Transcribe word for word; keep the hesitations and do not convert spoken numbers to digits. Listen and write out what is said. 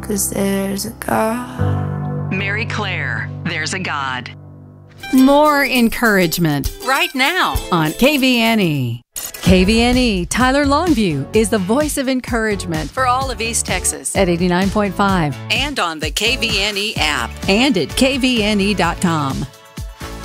'cause there's a God. Mary Claire, There's a God. More encouragement Right now. on K V N E. K V N E, Tyler Longview, is the voice of encouragement For all of East Texas. at eighty-nine point five And on the K V N E app. and at K V N E dot com.